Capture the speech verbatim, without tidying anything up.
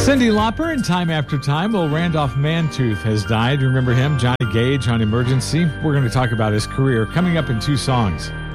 Cyndi Lauper and Time After Time. Well, Randolph Mantooth has died. You remember him? Johnny Gage on Emergency. We're going to talk about his career coming up in two songs.